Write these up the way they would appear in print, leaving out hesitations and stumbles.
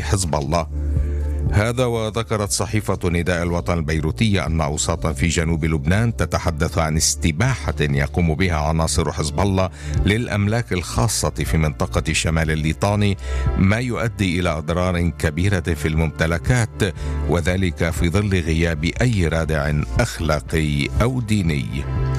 حزب الله. هذا وذكرت صحيفة نداء الوطن البيروتية أن أوساطا في جنوب لبنان تتحدث عن استباحة يقوم بها عناصر حزب الله للأملاك الخاصة في منطقة شمال الليطاني، ما يؤدي إلى أضرار كبيرة في الممتلكات، وذلك في ظل غياب أي رادع أخلاقي أو ديني.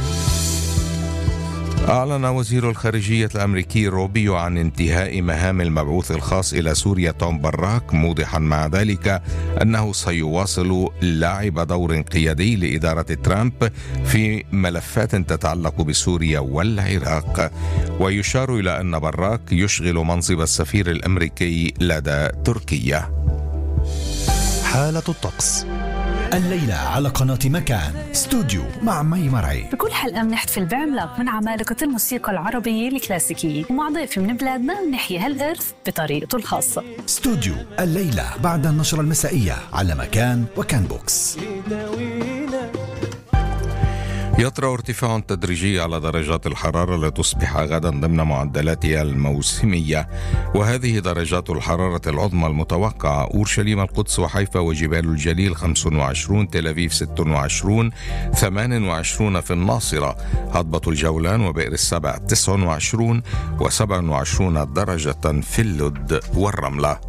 أعلن وزير الخارجية الأمريكي روبيو عن انتهاء مهام المبعوث الخاص إلى سوريا توم براك، موضحا مع ذلك أنه سيواصل لعب دور قيادي لإدارة ترامب في ملفات تتعلق بسوريا والعراق. ويشار إلى أن براك يشغل منصب السفير الأمريكي لدى تركيا. حالة الطقس الليلة على قناة مكان استوديو مع مي مرعي. بكل حلقة بنحتفل بعملاق من عمالقة الموسيقى العربية الكلاسيكية، ومع ضيف من بلادنا بنحيي هالإرث بطريقته الخاصة. استوديو الليلة بعد النشرة المسائية على مكان وكان بوكس. يطرأ ارتفاع تدريجي على درجات الحرارة لتصبح غدا ضمن معدلاتها الموسمية، وهذه درجات الحرارة العظمى المتوقعة: أورشليم، القدس وحيفا وجبال الجليل 25، تل أبيب 26، 28 في الناصرة، هضبة الجولان وبئر السبع 29 و27 درجة في اللد والرملة.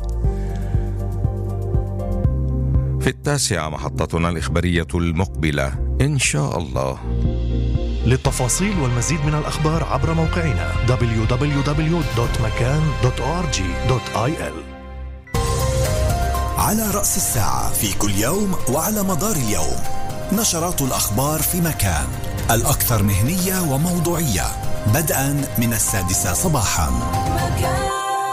في 9 محطتنا الإخبارية المقبلة إن شاء الله. للتفاصيل والمزيد من الأخبار عبر موقعنا www.makan.org.il. على رأس الساعة في كل يوم وعلى مدار اليوم نشرات الأخبار في مكان، الأكثر مهنية وموضوعية، بدءا من 6 صباحا. مكان.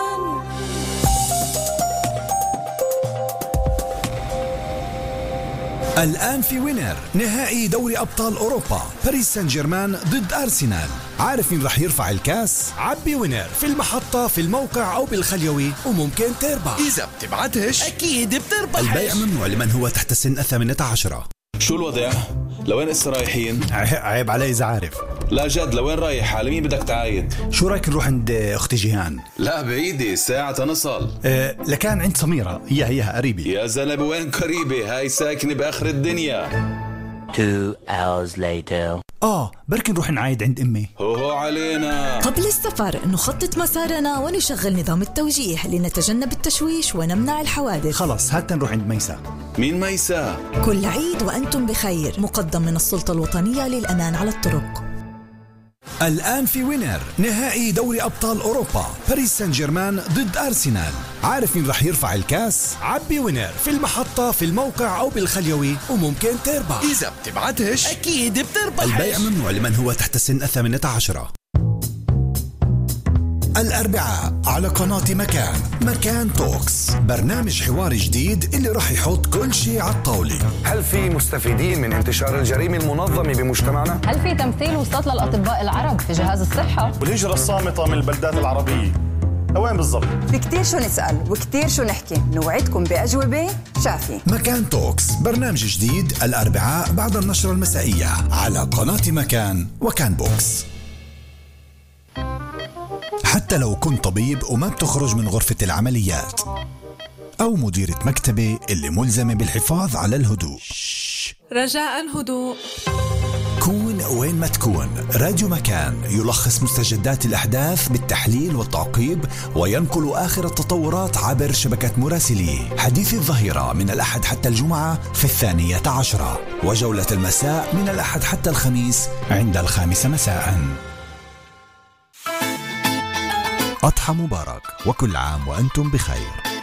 الآن في وينر نهائي دوري أبطال أوروبا، باريس سان جيرمان ضد أرسنال. عارف مين رح يرفع الكاس؟ عبي وينر في المحطة، في الموقع أو بالخليوي، وممكن تربح. إذا بتبعتهش أكيد بتربح. البيع ممنوع لمن هو تحت سن 18. شو الوضع؟ لوين هسه رايحين؟ عيب علي إذا عارف. لا جد، لوين رايح؟ على مين بدك تعايد؟ شو رأيك نروح عند أختي جيهان؟ لا بعيدة، ساعة نصل. لكان عند سميرة، إياها قريبة. يا زلمة وين قريبة؟ هاي ساكنة بآخر الدنيا. 2 hours later. بركي نروح نعايد عند أمي. هو علينا. قبل السفر نخطط مسارنا ونشغل نظام التوجيه لنتجنب التشويش ونمنع الحوادث. خلص هات نروح عند ميسا. مين ميسا؟ كل عيد وأنتم بخير، مقدم من السلطة الوطنية للأمان على الطرق. الآن في وينر نهائي دوري أبطال أوروبا، باريس سان جيرمان ضد أرسنال. عارف مين رح يرفع الكاس؟ عبي وينر في المحطة، في الموقع أو بالخليوي، وممكن تربح. إذا بتبعتهش أكيد بتربح. البيع ممنوع لمن هو تحت سن 18. الأربعاء على قناة مكان توكس، برنامج حواري جديد اللي رح يحط كل شيء على الطاولة. هل في مستفيدين من انتشار الجريمة المنظمة بمجتمعنا؟ هل في تمثيل وسط للأطباء العرب في جهاز الصحة؟ والهجرة الصامتة من البلدات العربية وين بالضبط؟ في كتير شو نسأل وكتير شو نحكي، نوعدكم بأجوبة شافية. مكان توكس، برنامج جديد الأربعاء بعد النشرة المسائية على قناة مكان وكان بوكس. حتى لو كنت طبيب وما بتخرج من غرفة العمليات، أو مديرة مكتبة اللي ملزمة بالحفاظ على الهدوء، رجاء هدوء. كون وين ما تكون، راديو مكان يلخص مستجدات الأحداث بالتحليل والتعقيب، وينقل آخر التطورات عبر شبكة مراسليه. حديث الظهيرة من الأحد حتى الجمعة في 12، وجولة المساء من الأحد حتى الخميس عند 5 مساء. أضحى مبارك وكل عام وأنتم بخير.